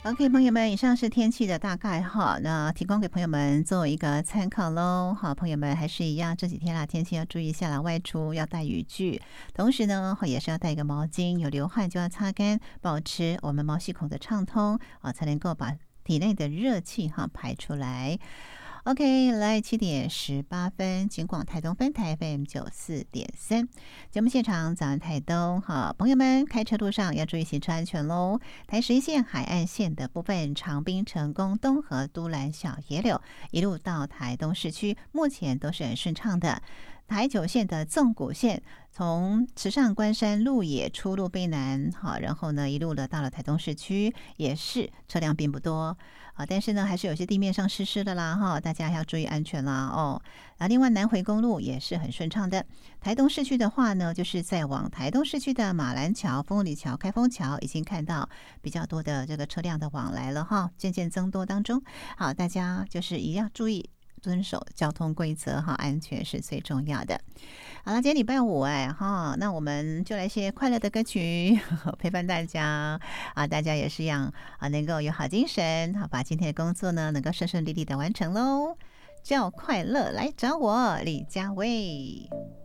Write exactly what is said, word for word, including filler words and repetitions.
OK， 朋友们，以上是天气的大概哈，那提供给朋友们做一个参考喽。好，朋友们还是一样，这几天啦，天气要注意一下啦，外出要带雨具，同时呢，也是要带一个毛巾，有流汗就要擦干，保持我们毛细孔的畅通啊，才能够把体内的热气哈排出来。OK， 来七点十八分，警广台东分台 F M 九四点三，节目现场，早安台东，好，朋友们开车路上要注意行车安全喽。台十一线海岸线的部分，长滨、成功、东河、都兰、小野柳，一路到台东市区，目前都是很顺畅的。台九线的纵谷线，从池上关山鹿野出入卑南，好，然后呢一路的到了台东市区，也是车辆并不多啊，但是呢还是有些地面上湿湿的啦哈，大家要注意安全啦哦。啊，另外南回公路也是很顺畅的。台东市区的话呢，就是在往台东市区的马兰桥、丰里桥、开封桥，已经看到比较多的这个车辆的往来了哈，渐渐增多当中。好，大家就是一样注意。遵守交通规则哈，安全是最重要的。好了，今天礼拜五哎哈，那我们就来一些快乐的歌曲陪伴大家啊，大家也是一样啊，能够有好精神，好把今天的工作呢能够顺顺利利的完成喽。叫快乐来找我，李佳薇。